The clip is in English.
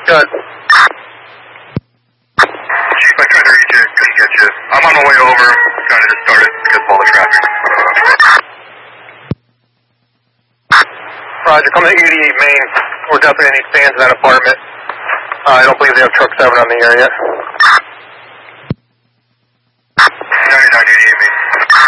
Good. Chief, I tried to reach you, couldn't get you. I'm on my way over, trying to just start it because of all the traffic. Roger, coming to 88 Main. We're definitely going to need fans in that apartment. I don't believe they have truck 7 on the air yet.